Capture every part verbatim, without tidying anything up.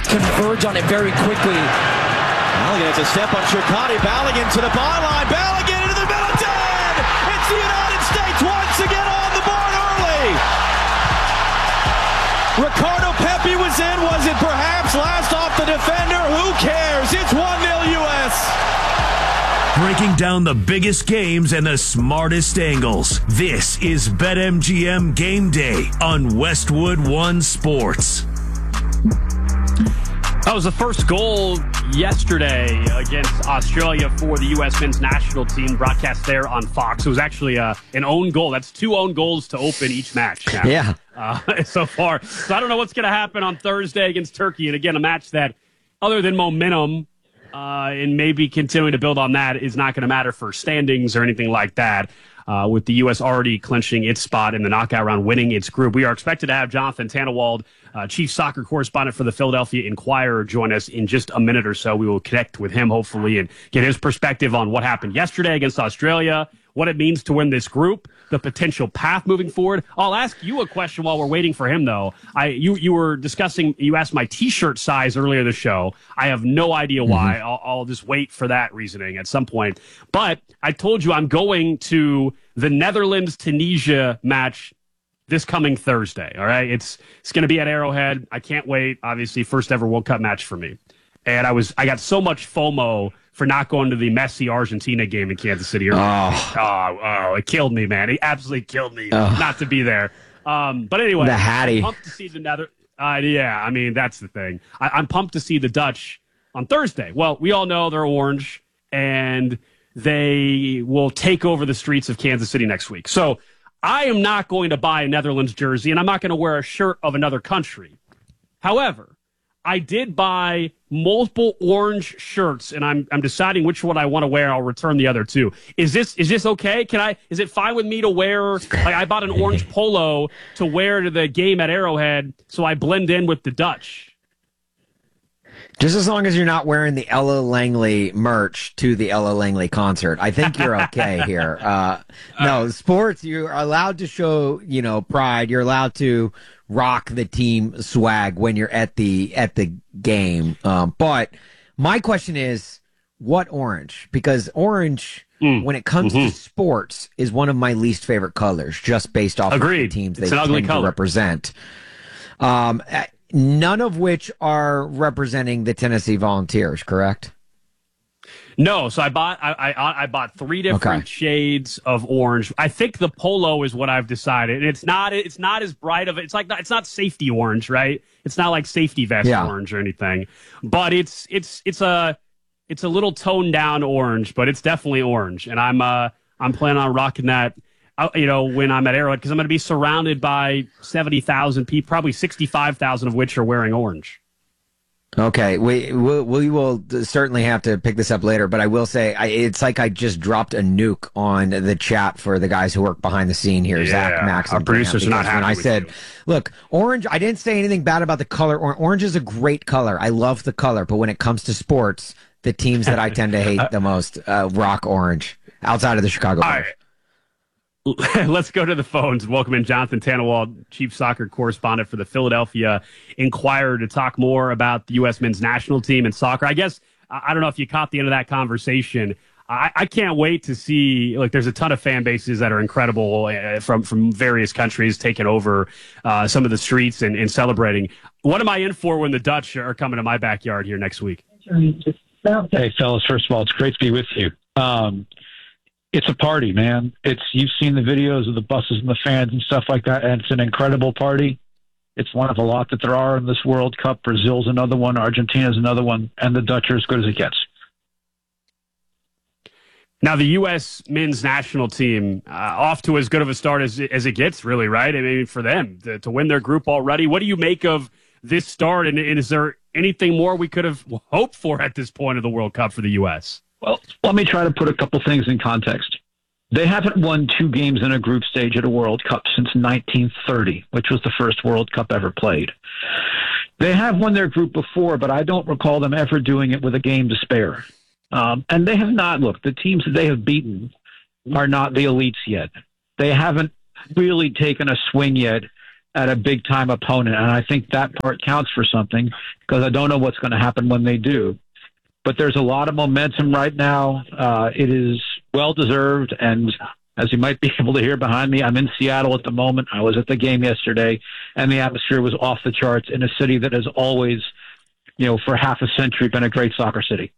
converge on it very quickly. Balogun, it's a step on Shirkani. Balogun to the byline. Balogun into the middle. Dead! It's the United States once again on the board early. Ricardo Pepi was in. Was it perhaps last off the defender? Who cares? It's one nil U S. Breaking down the biggest games and the smartest angles. This is BetMGM Game Day on Westwood One Sports. That was the first goal yesterday against Australia for the U S men's national team, broadcast there on Fox. It was actually uh, an own goal. That's two own goals to open each match now, yeah. uh, so far. So I don't know what's going to happen on Thursday against Turkey. And again, a match that, other than momentum uh, and maybe continuing to build on that, is not going to matter for standings or anything like that. Uh, with the U S already clinching its spot in the knockout round, winning its group. We are expected to have Jonathan Tannenwald, uh, chief soccer correspondent for the Philadelphia Inquirer, join us in just a minute or so. We will connect with him, hopefully, and get his perspective on what happened yesterday against Australia, what it means to win this group, the potential path moving forward. I'll ask you a question while we're waiting for him, though. I you you were discussing, you asked my T-shirt size earlier in the show. I have no idea why. Mm-hmm. I'll, I'll just wait for that reasoning at some point. But I told you I'm going to the Netherlands-Tunisia match this coming Thursday, all right? It's it's going to be at Arrowhead. I can't wait. Obviously, first ever World Cup match for me. And I was I got so much FOMO for not going to the Messi-Argentina game in Kansas City. Oh. oh, oh, it killed me, man. It absolutely killed me oh. not to be there. Um, but anyway, the Hattie. I'm pumped to see the Nether. Uh, yeah, I mean, that's the thing. I, I'm pumped to see the Dutch on Thursday. Well, we all know they're orange, and they will take over the streets of Kansas City next week. So I am not going to buy a Netherlands jersey, and I'm not going to wear a shirt of another country. However, I did buy multiple orange shirts, and I'm I'm deciding which one I want to wear. I'll return the other two. Is this is this okay? Can I? Is it fine with me to wear? Like, I bought an orange polo to wear to the game at Arrowhead, so I blend in with the Dutch. Just as long as you're not wearing the Ella Langley merch to the Ella Langley concert, I think you're okay here. Uh, no, sports, you're allowed to show, you know, pride. You're allowed to rock the team swag when you're at the at the game. Um, but my question is, what orange? Because orange, mm. when it comes mm-hmm. to sports, is one of my least favorite colors, just based off Agreed. of the teams it's they an tend to represent. Um, none of which are representing the Tennessee Volunteers, correct? No, so I bought I I, I bought three different okay. shades of orange. I think the polo is what I've decided. It's not it's not as bright of it's like not, it's not safety orange, right? It's not like safety vest yeah. orange or anything, but it's it's it's a it's a little toned down orange, but it's definitely orange, and I'm uh I'm planning on rocking that. You know, when I'm at Arrowhead, because I'm going to be surrounded by seventy thousand people, probably sixty-five thousand of which are wearing orange. Okay, we, we we will certainly have to pick this up later, but I will say I, it's like I just dropped a nuke on the chat for the guys who work behind the scene here, yeah, Zach, Max, our and producers are not happy when I with said, you. Look, orange, I didn't say anything bad about the color. Orange is a great color. I love the color, but when it comes to sports, the teams that I tend to hate the most uh, rock orange outside of the Chicago Bears. All right. Let's go to the phones and welcome in Jonathan Tannenwald, chief soccer correspondent for the Philadelphia Inquirer, to talk more about the U S men's national team and soccer. I guess, I don't know if you caught the end of that conversation. I, I can't wait to see, like, there's a ton of fan bases that are incredible uh, from, from various countries taking over uh, some of the streets and, and celebrating. What am I in for when the Dutch are coming to my backyard here next week? Hey, fellas, first of all, it's great to be with you. Um, It's a party, man. It's you've seen the videos of the buses and the fans and stuff like that, and it's an incredible party. It's one of a lot that there are in this World Cup. Brazil's another one, Argentina's another one, and the Dutch are as good as it gets. Now, the U S men's national team, uh, off to as good of a start as, as it gets, really, right? I mean, for them to, to win their group already. What do you make of this start, and, and is there anything more we could have hoped for at this point of the World Cup for the U S? Well, let me try to put a couple things in context. They haven't won two games in a group stage at a World Cup since nineteen thirty, which was the first World Cup ever played. They have won their group before, but I don't recall them ever doing it with a game to spare. Um, and they have not, look, the teams that they have beaten are not the elites yet. They haven't really taken a swing yet at a big time opponent. And I think that part counts for something because I don't know what's going to happen when they do. But there's a lot of momentum right now. Uh, it is well deserved. And as you might be able to hear behind me, I'm in Seattle at the moment. I was at the game yesterday, and the atmosphere was off the charts in a city that has always, you know, for half a century been a great soccer city.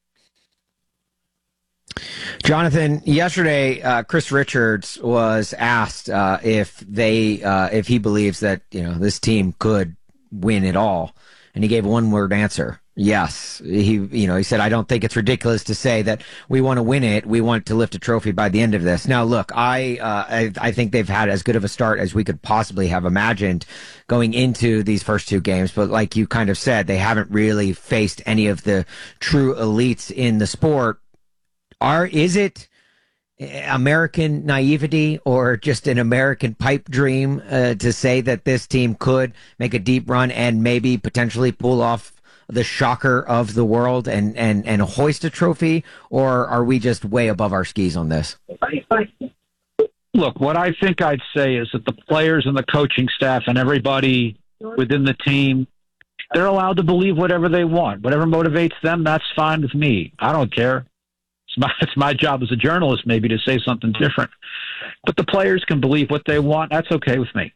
Jonathan, yesterday, uh, Chris Richards was asked uh, if they, uh, if he believes that, you know, this team could win it all, and he gave one word answer. Yes. He, you know, he said, I don't think it's ridiculous to say that we want to win it. We want to lift a trophy by the end of this. Now, look, I, uh, I, I think they've had as good of a start as we could possibly have imagined going into these first two games. But like you kind of said, they haven't really faced any of the true elites in the sport. Are, is it American naivety or just an American pipe dream uh, to say that this team could make a deep run and maybe potentially pull off the shocker of the world and, and, and hoist a trophy? Or are we just way above our skis on this? Look, what I think I'd say is that the players and the coaching staff and everybody within the team, they're allowed to believe whatever they want. Whatever motivates them, that's fine with me. I don't care. It's my, it's my job as a journalist maybe to say something different. But the players can believe what they want. That's okay with me.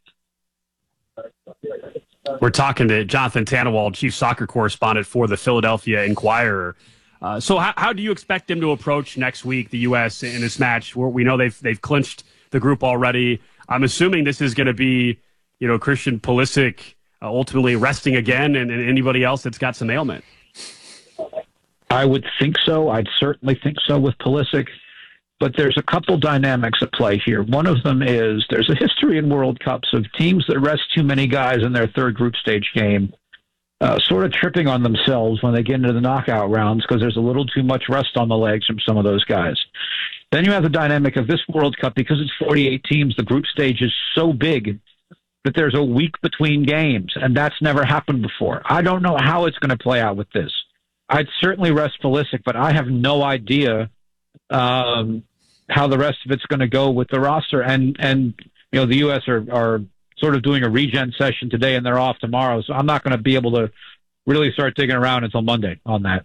We're talking to Jonathan Tannenwald, chief soccer correspondent for the Philadelphia Inquirer. Uh, so how, how do you expect them to approach next week, the U S in this match? Where we know they've they've clinched the group already. I'm assuming this is going to be, you know, Christian Pulisic uh, ultimately resting again, and, and anybody else that's got some ailment. I would think so. I'd certainly think so with Pulisic. But there's a couple dynamics at play here. One of them is there's a history in World Cups of teams that rest too many guys in their third group stage game, uh, sort of tripping on themselves when they get into the knockout rounds because there's a little too much rust on the legs from some of those guys. Then you have the dynamic of this World Cup. Because it's forty-eight teams, the group stage is so big that there's a week between games, and that's never happened before. I don't know how it's going to play out with this. I'd certainly rest Pulisic, but I have no idea um, how the rest of it's going to go with the roster. And, and you know, the U S are, are sort of doing a regen session today, and they're off tomorrow. So I'm not going to be able to really start digging around until Monday on that.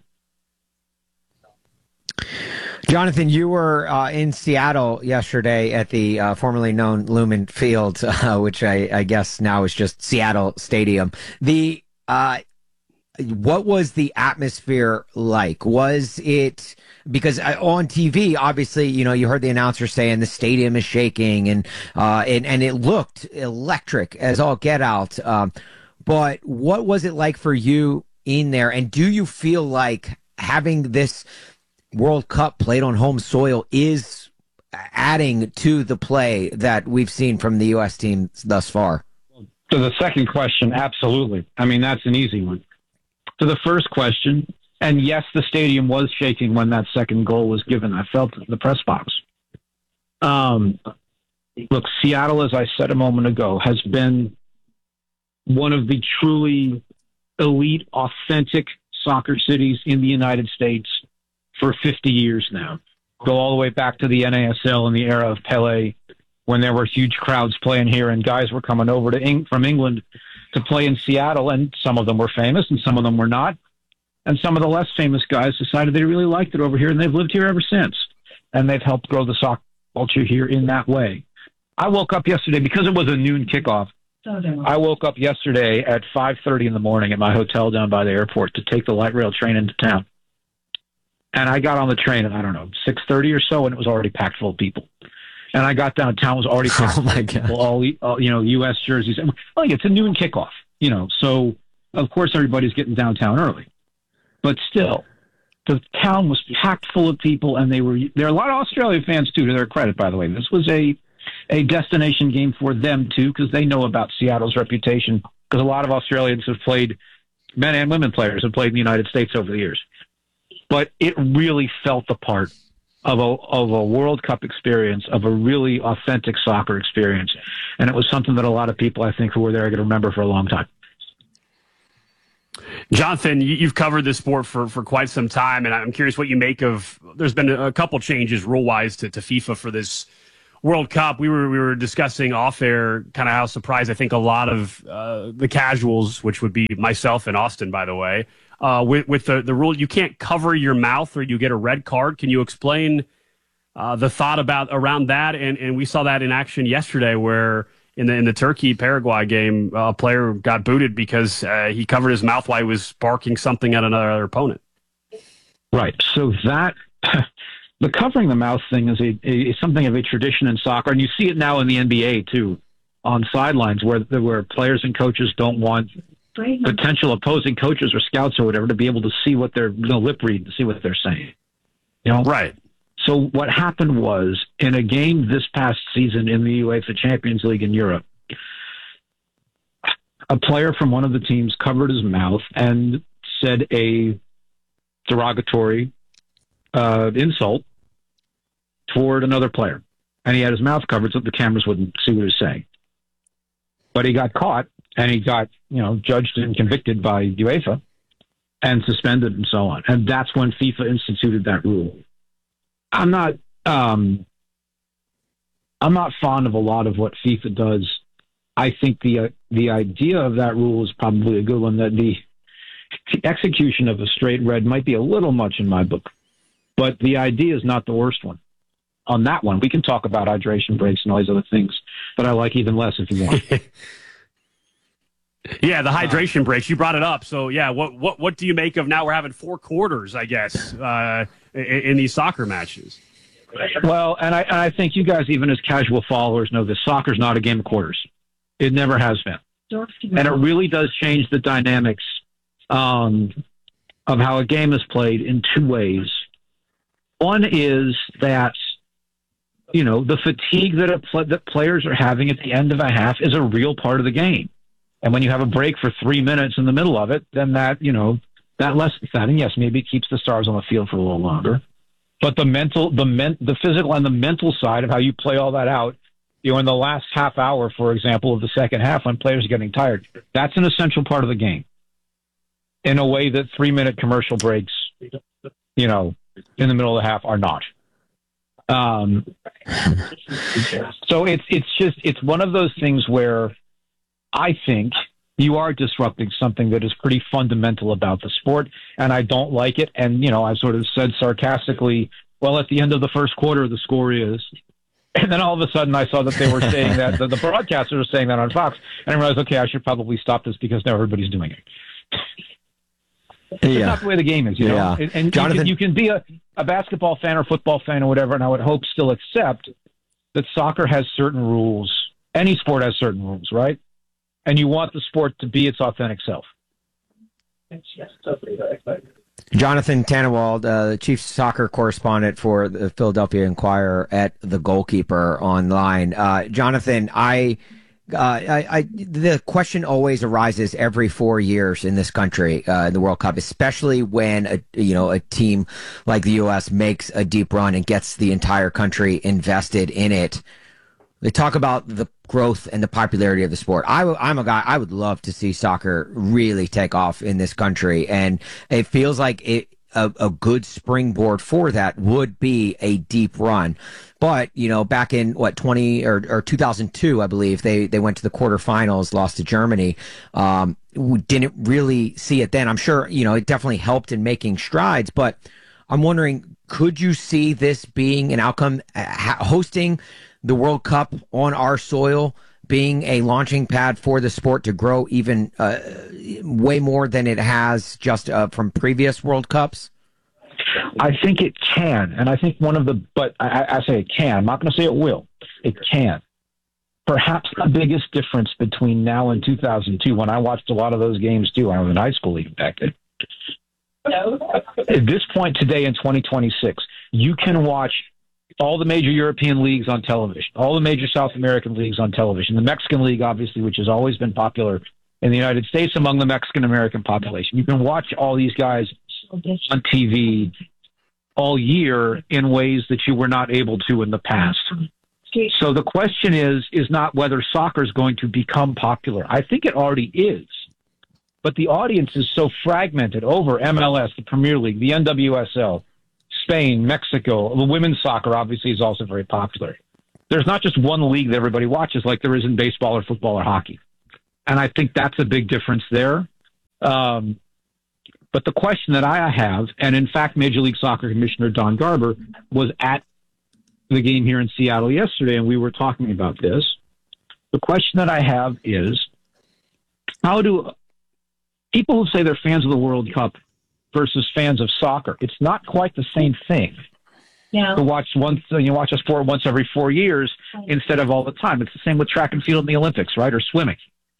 Jonathan, you were uh, in Seattle yesterday at the uh, formerly known Lumen Field, uh, which I, I guess now is just Seattle Stadium. The uh, what was the atmosphere like? Was it because on T V, obviously, you know, you heard the announcer saying the stadium is shaking, and uh, and and it looked electric as all get out. Um, but what was it like for you in there? And do you feel like having this World Cup played on home soil is adding to the play that we've seen from the U S team thus far? To the second question, absolutely. I mean, that's an easy one. To the first question, and yes, the stadium was shaking when that second goal was given. I felt it in the press box. Um, look, Seattle, as I said a moment ago, has been one of the truly elite, authentic soccer cities in the United States for fifty years now. Go all the way back to the N A S L in the era of Pelé, when there were huge crowds playing here and guys were coming over to Eng- from England to play in Seattle, and some of them were famous and some of them were not. And some of the less famous guys decided they really liked it over here, and they've lived here ever since. And they've helped grow the soccer culture here in that way. I woke up yesterday, because it was a noon kickoff, I woke up yesterday at five thirty in the morning at my hotel down by the airport to take the light rail train into town. And I got on the train at, I don't know, six thirty or so, and it was already packed full of people. And I got downtown, it was already packed oh my full of people, all, all, you know, U S jerseys. Like, it's a noon kickoff, you know, so of course everybody's getting downtown early. But still, the town was packed full of people, and they were, there are a lot of Australian fans, too, to their credit, by the way. This was a, a destination game for them, too, because they know about Seattle's reputation, because a lot of Australians have played, men and women players have played in the United States over the years. But it really felt the part of a of a World Cup experience, of a really authentic soccer experience. And it was something that a lot of people, I think, who were there are going to remember for a long time. Jonathan, you've covered this sport for, for quite some time, and I'm curious what you make of, there's been a couple changes rule-wise to, to FIFA for this World Cup, we were we were discussing off air kind of how surprised I think a lot of uh, the casuals, which would be myself and Austin, by the way, uh, with with the the rule you can't cover your mouth or you get a red card. Can you explain uh, the thought about around that? And and we saw that in action yesterday, where in the in the Turkey Paraguay game, uh, a player got booted because uh, he covered his mouth while he was barking something at another opponent. Right. So that. The covering the mouth thing is a, a something of a tradition in soccer, and you see it now in the N B A too, on sidelines where where players and coaches don't want potential opposing coaches or scouts or whatever to be able to see what they're you know, lip read to see what they're saying. You know, right. So what happened was in a game this past season in the UEFA Champions League in Europe, a player from one of the teams covered his mouth and said a derogatory uh, insult toward another player, and he had his mouth covered so the cameras wouldn't see what he was saying. But he got caught, and he got, you know, judged and convicted by UEFA and suspended and so on. And that's when FIFA instituted that rule. I'm not, um, I'm not fond of a lot of what FIFA does. I think the uh, the idea of that rule is probably a good one. That the, the execution of a straight red might be a little much in my book, but the idea is not the worst one. On that one, we can talk about hydration breaks and all these other things, but I like even less if you want. Yeah, the hydration breaks. You brought it up. So, yeah, what what what do you make of now we're having four quarters, I guess, uh, in, in these soccer matches? Well, and I, and I think you guys, even as casual followers, know that soccer's not a game of quarters. It never has been. And it really does change the dynamics um, of how a game is played in two ways. One is that you know, the fatigue that, a pl- that players are having at the end of a half is a real part of the game. And when you have a break for three minutes in the middle of it, then that, you know, that lessens that. And yes, maybe it keeps the stars on the field for a little longer. But the mental, the men, the physical and the mental side of how you play all that out, you know, in the last half hour, for example, of the second half when players are getting tired, that's an essential part of the game in a way that three-minute commercial breaks, you know, in the middle of the half are not. Um, so it's, it's just, it's one of those things where I think you are disrupting something that is pretty fundamental about the sport, and I don't like it. And, you know, I sort of said sarcastically, well, at the end of the first quarter, the score is, and then all of a sudden I saw that they were saying that, the, the broadcasters were saying that on Fox, and I realized, okay, I should probably stop this because now everybody's doing it. It's yeah. not the way the game is, you know. Yeah. And, and Jonathan, you, can, you can be a, a basketball fan or football fan or whatever, and I would hope still accept that soccer has certain rules. Any sport has certain rules, right? And you want the sport to be its authentic self. Jonathan Tannenwald, uh, the chief soccer correspondent for the Philadelphia Inquirer at The Goalkeeper online. Uh, Jonathan, I... Uh, I, I, the question always arises every four years in this country, uh, in the World Cup, especially when a, you know, a team like the U S makes a deep run and gets the entire country invested in it. They talk about the growth and the popularity of the sport. I, I'm a guy, I would love to see soccer really take off in this country. And it feels like it, a, a good springboard for that would be a deep run. But, you know, back in, what, twenty or, or two thousand two, I believe, they, they went to the quarterfinals, lost to Germany. Um, we didn't really see it then. I'm sure, you know, it definitely helped in making strides. But I'm wondering, could you see this being an outcome, uh, hosting the World Cup on our soil, being a launching pad for the sport to grow even uh, way more than it has just uh, from previous World Cups? I think it can, and I think one of the, but I, I say it can. I'm not going to say it will. It can. Perhaps the biggest difference between now and two thousand two, when I watched a lot of those games too, I was in high school even back then. At this point today in twenty twenty-six, you can watch all the major European leagues on television, all the major South American leagues on television, the Mexican League, obviously, which has always been popular in the United States among the Mexican-American population. You can watch all these guys on T V all year in ways that you were not able to in the past. So the question is, is not whether soccer is going to become popular. I think it already is. But the audience is so fragmented over M L S, the Premier League, the N W S L, Spain, Mexico. The women's soccer obviously is also very popular. there's not just one league that everybody watches like there is in baseball or football or hockey. And I think that's a big difference there. Um, but the question that I have, and in fact, Major League Soccer Commissioner Don Garber was at the game here in Seattle yesterday, and we were talking about this. The question that I have is, how do people who say they're fans of the World Cup versus fans of soccer, it's not quite the same thing. Yeah. To watch once, you watch a sport once every four years instead of all the time. It's the same with track and field in the Olympics, right, or swimming.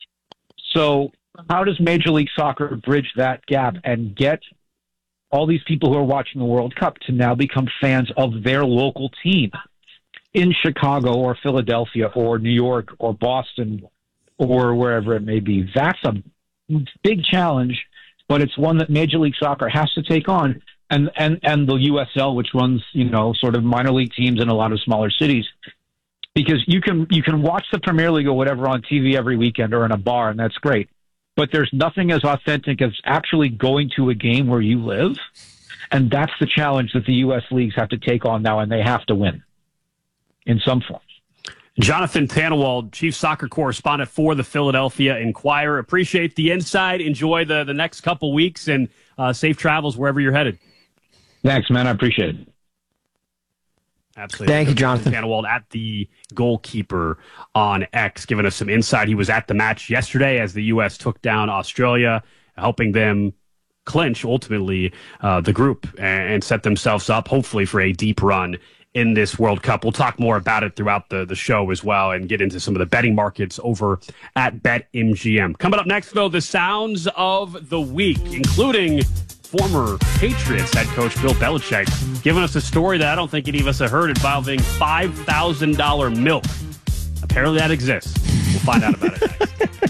So how does Major League Soccer bridge that gap and get all these people who are watching the World Cup to now become fans of their local team in Chicago or Philadelphia or New York or Boston or wherever it may be? That's a big challenge, but it's one that Major League Soccer has to take on. And, and, and the U S L, which runs, you know, sort of minor league teams in a lot of smaller cities, because you can, you can watch the Premier League or whatever on T V every weekend or in a bar, and that's great. But there's nothing as authentic as actually going to a game where you live. And that's the challenge that the U S leagues have to take on now, and they have to win in some form. Jonathan Tannenwald, chief soccer correspondent for the Philadelphia Inquirer. Appreciate the insight. Enjoy the, the next couple weeks, and uh, safe travels wherever you're headed. Thanks, man. I appreciate it. Absolutely. Thank you, Jonathan. Tannenwald at the goalkeeper on X, giving us some insight. He was at the match yesterday as the U S took down Australia, helping them clinch, ultimately, uh, the group and, and set themselves up, hopefully, for a deep run in this World Cup. We'll talk more about it throughout the, the show as well and get into some of the betting markets over at BetMGM. Coming up next, though, the sounds of the week, including former Patriots head coach Bill Belichick giving us a story that I don't think any of us have heard involving five thousand dollars milk. Apparently that exists. We'll find out about it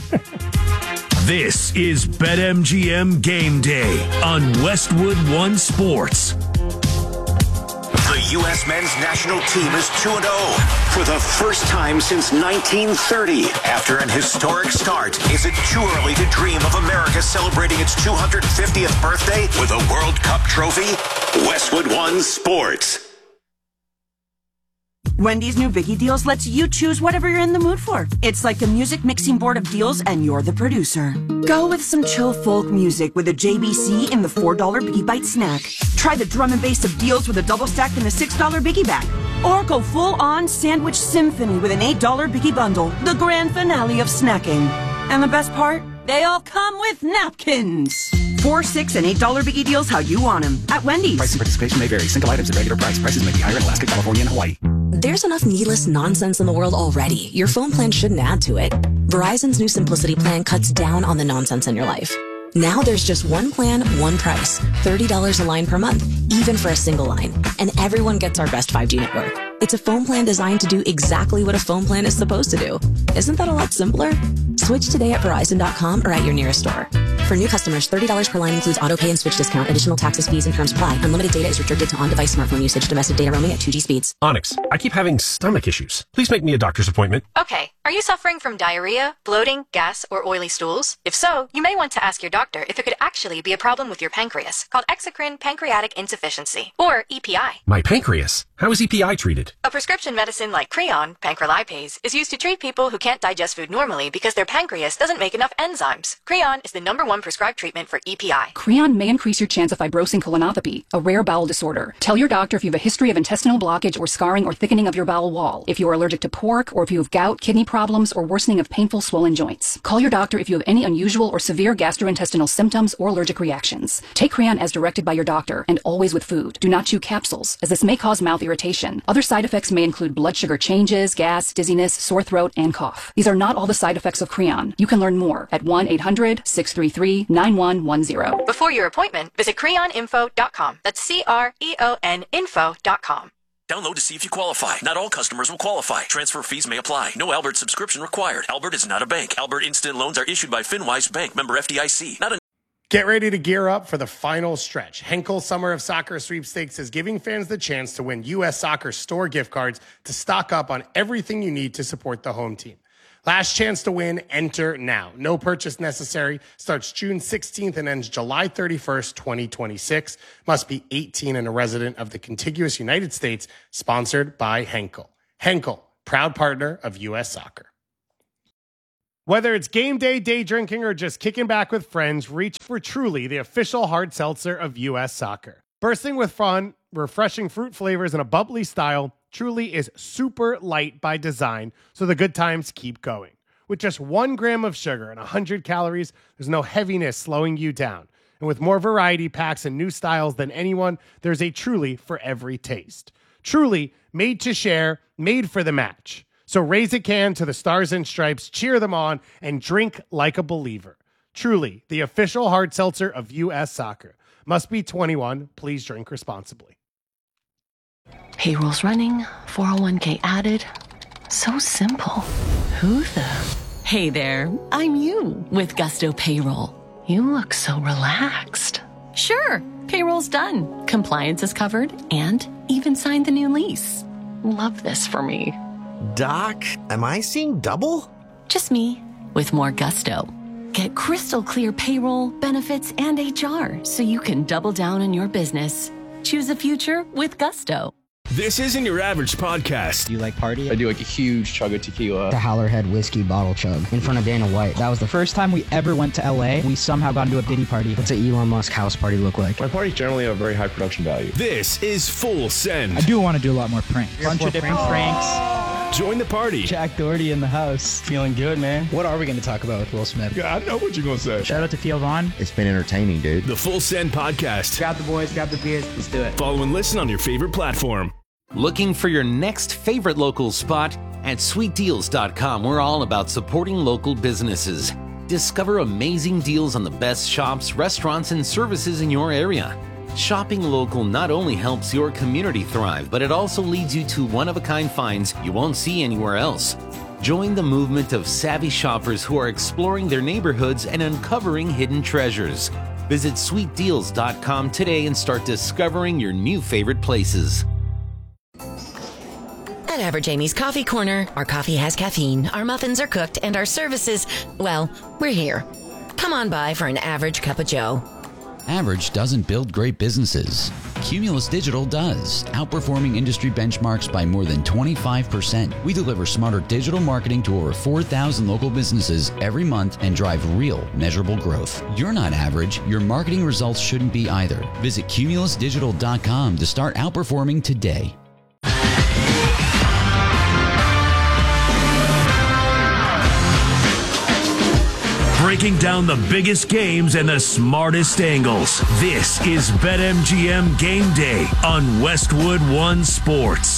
next. This is BetMGM Game Day on Westwood One Sports. The U S men's national team is two and oh for the first time since nineteen thirty. After an historic start, is it too early to dream of America celebrating its two hundred fiftieth birthday with a World Cup trophy? Westwood One Sports. Wendy's new Biggie Deals lets you choose whatever you're in the mood for. It's like a music mixing board of deals, and you're the producer. Go with some chill folk music with a J B C in the four dollar Biggie Bite snack. Try the drum and bass of deals with a double stack in the six dollar Biggie Bag. Or go full-on sandwich symphony with an eight dollar Biggie Bundle, the grand finale of snacking. And the best part? They all come with napkins. Four, six, and eight dollar Biggie Deals how you want them at Wendy's. Price and participation may vary. Single items at regular price. Prices may be higher in Alaska, California, and Hawaii. There's enough needless nonsense in the world already. Your phone plan shouldn't add to it. Verizon's new Simplicity plan cuts down on the nonsense in your life. Now there's just one plan, one price. thirty dollars a line per month, even for a single line. And everyone gets our best five G network. It's a phone plan designed to do exactly what a phone plan is supposed to do. Isn't that a lot simpler? Switch today at Verizon dot com or at your nearest store. For new customers, thirty dollars per line includes auto pay and switch discount. Additional taxes, fees, and terms apply. Unlimited data is restricted to on-device smartphone usage. Domestic data roaming at two G speeds. Onyx, I keep having stomach issues. Please make me a doctor's appointment. Okay. Are you suffering from diarrhea, bloating, gas, or oily stools? If so, you may want to ask your doctor if it could actually be a problem with your pancreas, called exocrine pancreatic insufficiency, or E P I. My pancreas? How is E P I treated? A prescription medicine like Creon, pancrelipase, is used to treat people who can't digest food normally because their pancreas doesn't make enough enzymes. Creon is the number one prescribed treatment for E P I. Creon may increase your chance of fibrosing colonopathy, a rare bowel disorder. Tell your doctor if you have a history of intestinal blockage or scarring or thickening of your bowel wall, if you are allergic to pork, or if you have gout, kidney problems, or worsening of painful swollen joints. Call your doctor if you have any unusual or severe gastrointestinal symptoms or allergic reactions. Take Creon as directed by your doctor, and always with food. Do not chew capsules, as this may cause mouth irritation. Other side effects may include blood sugar changes, gas, dizziness, sore throat, and cough. These are not all the side effects of Creon. You can learn more at one eight hundred, six three three, nine one one zero. Before your appointment, visit creon info dot com. That's C R E O N info dot com. Download to see if you qualify. Not all customers will qualify. Transfer fees may apply. No Albert subscription required. Albert is not a bank. Albert Instant Loans are issued by FinWise Bank, member F D I C. Not a Get ready to gear up for the final stretch. Henkel Summer of Soccer Sweepstakes is giving fans the chance to win U S Soccer store gift cards to stock up on everything you need to support the home team. Last chance to win, enter now. No purchase necessary. Starts June sixteenth and ends July thirty-first, twenty twenty-six. Must be eighteen and a resident of the contiguous United States. Sponsored by Henkel. Henkel, proud partner of U S Soccer. Whether it's game day, day drinking, or just kicking back with friends, reach for Truly, the official hard seltzer of U S Soccer. Bursting with fun, refreshing fruit flavors, and a bubbly style, Truly is super light by design, so the good times keep going. With just one gram of sugar and one hundred calories, there's no heaviness slowing you down. And with more variety packs and new styles than anyone, there's a Truly for every taste. Truly, made to share, made for the match. So raise a can to the Stars and Stripes, cheer them on, and drink like a believer. Truly, the official hard seltzer of U S Soccer. Must be twenty-one. Please drink responsibly. Payroll's running, four oh one k added. So simple. Who the? Hey there, I'm you with Gusto Payroll. You look so relaxed. Sure, payroll's done. Compliance is covered and even signed the new lease. Love this for me. Doc, am I seeing double? Just me, with more gusto. Get crystal clear payroll, benefits, and H R so you can double down on your business. Choose a future with gusto. This isn't your average podcast. Do you like party? I do like a huge chug of tequila. The Howlerhead whiskey bottle chug in front of Dana White. That was the first time we ever went to L A. We somehow got into a Diddy party. What's an Elon Musk house party look like? My parties generally have very high production value. This is Full Send. I do want to do a lot more pranks. A bunch of different pranks. Join the party. Jack Doherty in the house. Feeling good, man. What are we going to talk about with Will Smith? Yeah, I know what you're going to say. Shout out to Theo Vaughn. It's been entertaining, dude. The Full Send podcast. Grab the boys, grab the beers. Let's do it. Follow and listen on your favorite platform. Looking for your next favorite local spot? At sweet deals dot com, we're all about supporting local businesses. Discover amazing deals on the best shops, restaurants, and services in your area. Shopping local not only helps your community thrive, but it also leads you to one-of-a-kind finds you won't see anywhere else. Join the movement of savvy shoppers who are exploring their neighborhoods and uncovering hidden treasures. Visit sweet deals dot com today and start discovering your new favorite places. At Average Amy's Coffee Corner, our coffee has caffeine, our muffins are cooked, and our services, well, we're here. Come on by for an average cup of joe. Average doesn't build great businesses. Cumulus Digital does, outperforming industry benchmarks by more than twenty-five percent. We deliver smarter digital marketing to over four thousand local businesses every month and drive real, measurable growth. You're not average. Your marketing results shouldn't be either. Visit cumulus digital dot com to start outperforming today. Breaking down the biggest games and the smartest angles. This is BetMGM Game Day on Westwood One Sports.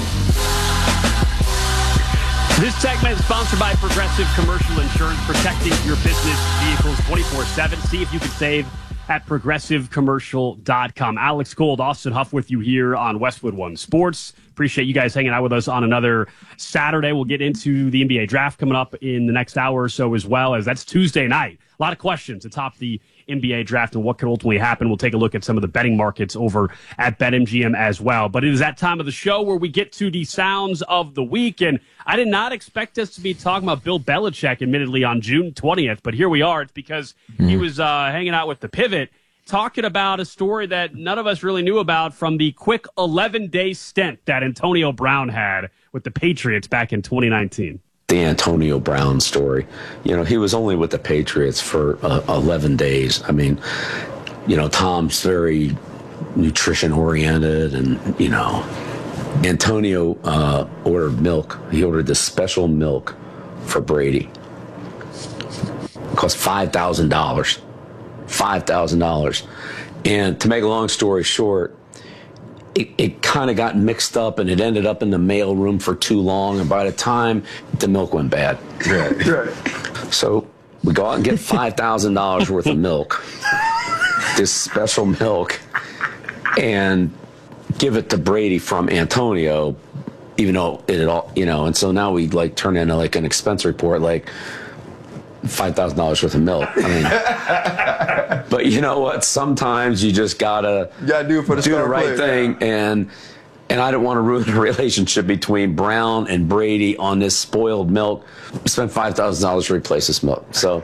This segment is sponsored by Progressive Commercial Insurance, protecting your business vehicles twenty-four seven. See if you can save at progressive commercial dot com. Alex Gold, Austin Huff with you here on Westwood One Sports. Appreciate you guys hanging out with us on another Saturday. We'll get into the N B A draft coming up in the next hour or so, as well as that's Tuesday night. A lot of questions atop the N B A draft and what could ultimately happen. We'll take a look at some of the betting markets over at BetMGM as well. But it is that time of the show where we get to the sounds of the week. And I did not expect us to be talking about Bill Belichick, admittedly, on June twentieth. But here we are. It's because mm. he was uh, hanging out with the Pivot, talking about a story that none of us really knew about from the quick eleven-day stint that Antonio Brown had with the Patriots back in twenty nineteen. The Antonio Brown story. You know, he was only with the Patriots for uh, eleven days. I mean, you know, Tom's very nutrition-oriented, and, you know, Antonio uh, ordered milk. He ordered this special milk for Brady. It cost five thousand dollars. five thousand dollars. And to make a long story short, it, it kind of got mixed up and it ended up in the mail room for too long. And by the time the milk went bad. Right. Right. So we go out and get five thousand dollars worth of milk, this special milk, and give it to Brady from Antonio, even though it all, you know, and so now we like turn into like an expense report, like five thousand dollars worth of milk. I mean, but you know what? Sometimes you just gotta, you gotta do, it for the, do the right player, thing. Yeah. And and I didn't want to ruin the relationship between Brown and Brady on this spoiled milk. We spent five thousand dollars to replace this milk. So.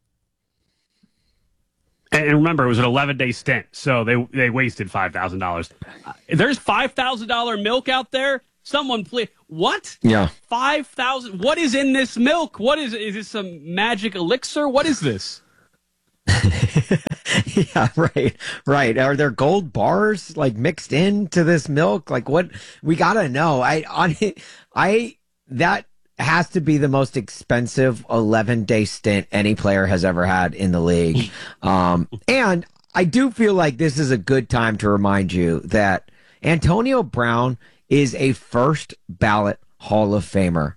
And remember, it was an eleven-day stint, so they they wasted five thousand dollars. Uh, there's five thousand dollars milk out there. Someone please. What? Yeah. five thousand. What is in this milk? What is Is this some magic elixir? What is this? Yeah, right, right. Are there gold bars like mixed into this milk? Like what? We gotta know. I, on I, that has to be the most expensive eleven day stint any player has ever had in the league. Um, and I do feel like this is a good time to remind you that Antonio Brown is a first ballot Hall of Famer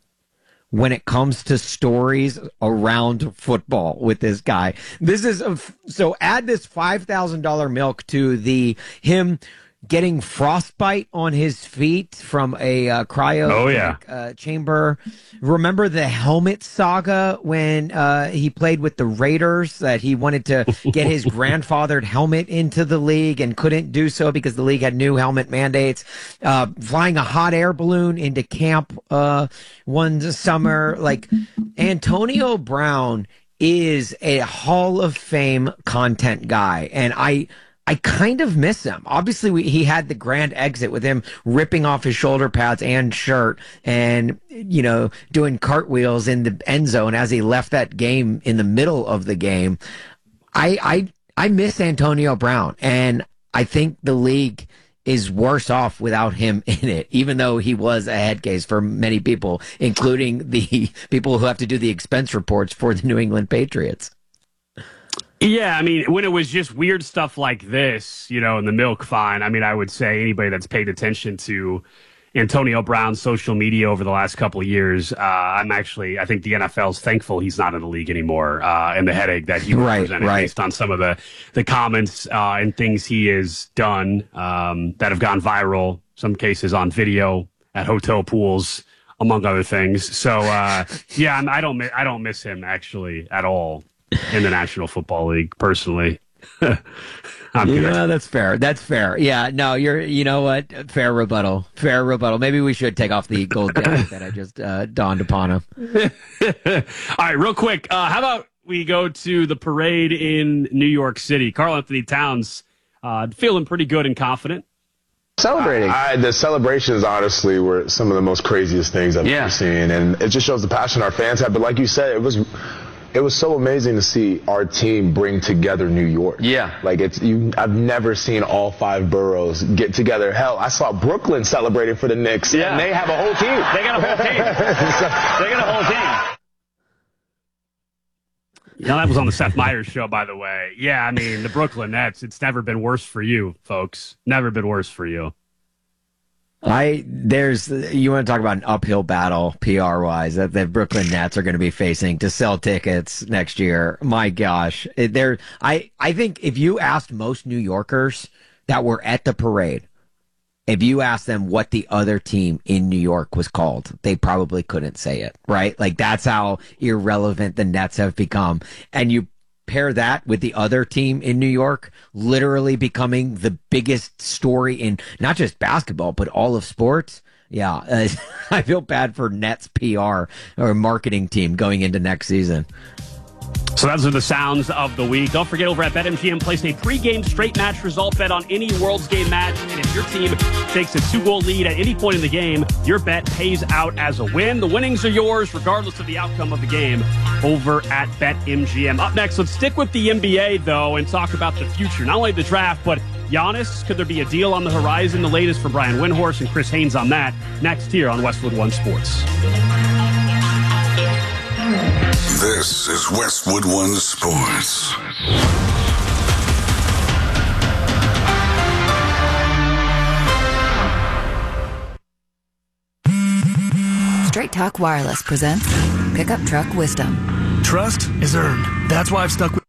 when it comes to stories around football with this guy. This is a, so add this five thousand dollars milk to the him getting frostbite on his feet from a uh, cryo oh, yeah. uh, chamber. Remember the helmet saga when uh, he played with the Raiders, that he wanted to get his grandfathered helmet into the league and couldn't do so because the league had new helmet mandates. Uh, flying a hot air balloon into camp uh, one summer. Like, Antonio Brown is a Hall of Fame content guy, and I I kind of miss him. Obviously, we, he had the grand exit with him ripping off his shoulder pads and shirt and, you know, doing cartwheels in the end zone as he left that game in the middle of the game. I, I, I miss Antonio Brown, and I think the league is worse off without him in it, even though he was a head case for many people, including the people who have to do the expense reports for the New England Patriots. Yeah, I mean, when it was just weird stuff like this, you know, in the milk, fine. I mean, I would say anybody that's paid attention to Antonio Brown's social media over the last couple of years, uh, I'm actually, I think the N F L's thankful he's not in the league anymore, uh, and the headache that he right, represented right. based on some of the, the comments uh, and things he has done um, that have gone viral, some cases on video at hotel pools, among other things. So, uh, yeah, I don't, I don't miss him actually at all in the National Football League, personally. I'm you good. know, that's fair. That's fair. Yeah, no, you're, you know what? Fair rebuttal. Fair rebuttal. Maybe we should take off the gold jacket that I just uh, donned upon him. All right, real quick. Uh, how about we go to the parade in New York City? Karl-Anthony Towns uh, feeling pretty good and confident. Celebrating. I, I, the celebrations, honestly, were some of the most craziest things I've Yeah. ever seen. And it just shows the passion our fans have. But like you said, it was... It was so amazing to see our team bring together New York. Yeah. Like, it's you. I've never seen all five boroughs get together. Hell, I saw Brooklyn celebrating for the Knicks. Yeah. And they have a whole team. They got a whole team. They got a whole team. You know, that was on the Seth Meyers show, by the way. Yeah, I mean, the Brooklyn Nets, it's never been worse for you, folks. Never been worse for you. I there's you want to talk about an uphill battle P R wise that the Brooklyn Nets are going to be facing to sell tickets next year. My gosh, there I I think if you asked most New Yorkers that were at the parade, if you asked them what the other team in New York was called, they probably couldn't say it, right? Like, that's how irrelevant the Nets have become. And you pair that with the other team in New York literally becoming the biggest story in not just basketball, but all of sports. Yeah, uh, I feel bad for Nets P R or marketing team going into next season. So those are the sounds of the week. Don't forget, over at BetMGM, place a pregame straight match result bet on any World's Game match. And if your team takes a two-goal lead at any point in the game, your bet pays out as a win. The winnings are yours, regardless of the outcome of the game, over at BetMGM. Up next, let's stick with the N B A, though, and talk about the future. Not only the draft, but Giannis. Could there be a deal on the horizon? The latest for Brian Windhorst and Chris Haynes on that. Next here on Westwood One Sports. This is Westwood One Sports. Straight Talk Wireless presents Pickup Truck Wisdom. Trust is earned. That's why I've stuck with